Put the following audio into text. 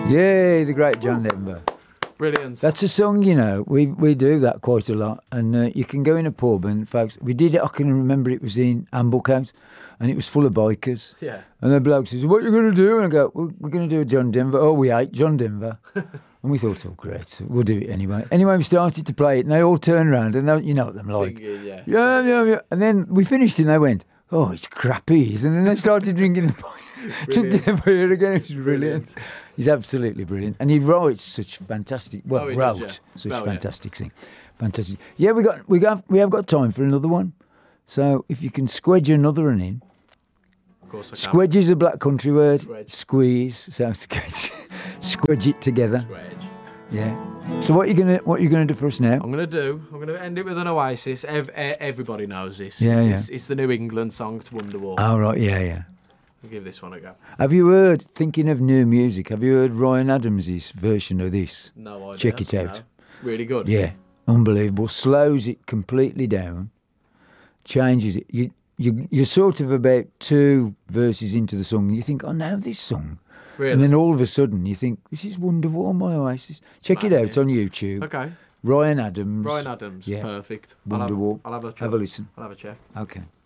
Yeah, the great John Denver. Brilliant. That's a song, you know. We do that quite a lot. And you can go in a pub and, folks, we did it, I can remember it was in Amblecote, and it was full of bikers. Yeah. And the bloke says, what are you going to do? And I go, we're going to do a John Denver. Oh, we hate John Denver. And we thought, oh, great, we'll do it anyway. Anyway, we started to play it, and they all turned around, and you know what them like. Singing, yeah. Yeah. And then we finished, and they went, oh, it's crappy. And then they started drinking the beer again. It was brilliant. He's absolutely brilliant. And he writes such fantastic, fantastic thing. Fantastic. Yeah, we have got time for another one. So if you can squedge another one in. Of course I can. Squedge is a black country word. Squedge. Squeeze. Sounds good. Squedge it together. Squedge. Yeah. So what are you gonna do for us now? I'm gonna end it with an Oasis. Everybody knows this. Yeah, It's the New England song. It's Wonderwall. Oh right, yeah. I'll give this one a go. Have you heard? Thinking of new music, have you heard Ryan Adams' version of this? No idea. Check it out. No. Really good. Yeah, unbelievable. Slows it completely down, changes it. You're sort of about 2 verses into the song, and you think, oh, now this song. Really? And then all of a sudden you think, this is Wonderwall by Oasis. Check it out on YouTube. Okay. Ryan Adams. Ryan Adams. Yeah. Perfect. Wonderwall. I'll have a check. Have a listen. I'll have a check. Okay.